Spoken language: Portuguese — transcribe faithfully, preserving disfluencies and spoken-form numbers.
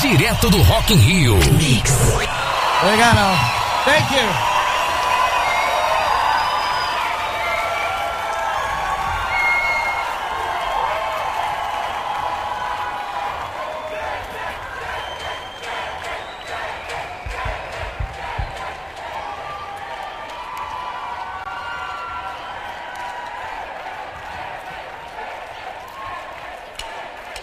Direto do Rock in Rio. Mix. Obrigado. Thank you.